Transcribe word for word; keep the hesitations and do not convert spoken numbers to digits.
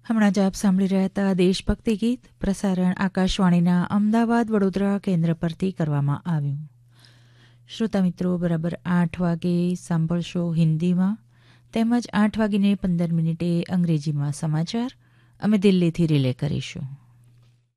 હમણાં જ આપ સાંભળી રહ્યા હતા દેશભક્તિ ગીત. પ્રસારણ આકાશવાણીના અમદાવાદ વડોદરા કેન્દ્ર પરથી કરવામાં આવ્યું. શ્રોતા મિત્રો, બરાબર આઠ વાગે સાંભળશો હિન્દીમાં તેમજ આઠ વાગીને પંદર મિનિટે અંગ્રેજીમાં સમાચાર અમે દિલ્હીથી રિલે કરીશું.